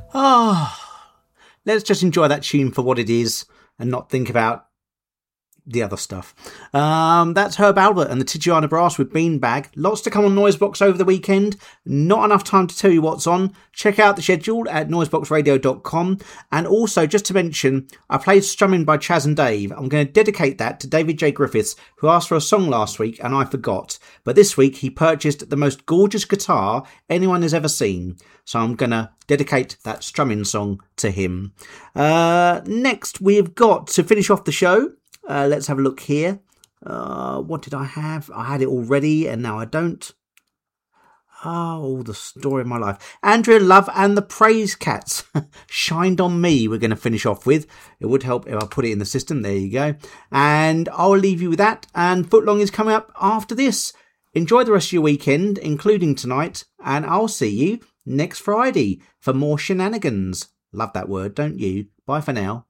Let's just enjoy that tune for what it is and not think about the other stuff. That's Herb Albert and the Tijuana Brass with Beanbag. Lots to come on Noisebox over the weekend. Not enough time to tell you what's on. Check out the schedule at noiseboxradio.com. And also, just to mention, I played Strumming by Chaz and Dave. I'm going to dedicate that to David J. Griffiths, who asked for a song last week and I forgot. But this week he purchased the most gorgeous guitar anyone has ever seen. So I'm going to dedicate that strumming song to him. Next, we've got, to finish off the show, let's have a look here. What did I have? I had it already and now I don't. Oh, the story of my life. Andrea Love and the Praise Cats. Shined on Me we're going to finish off with. It would help if I put it in the system. There you go. And I'll leave you with that. And Footlong is coming up after this. Enjoy the rest of your weekend, including tonight. And I'll see you next Friday for more shenanigans. Love that word, don't you? Bye for now.